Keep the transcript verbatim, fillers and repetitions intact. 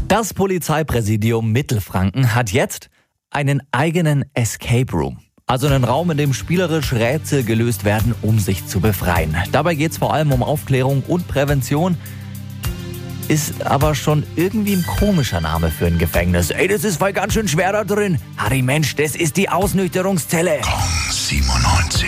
Das Polizeipräsidium Mittelfranken hat jetzt einen eigenen Escape Room. Also einen Raum, in dem spielerisch Rätsel gelöst werden, um sich zu befreien. Dabei geht es vor allem um Aufklärung und Prävention. Ist aber schon irgendwie ein komischer Name für ein Gefängnis. Ey, das ist voll ganz schön schwer da drin. Harry Mensch, das ist die Ausnüchterungszelle. Kong siebenundneunzig.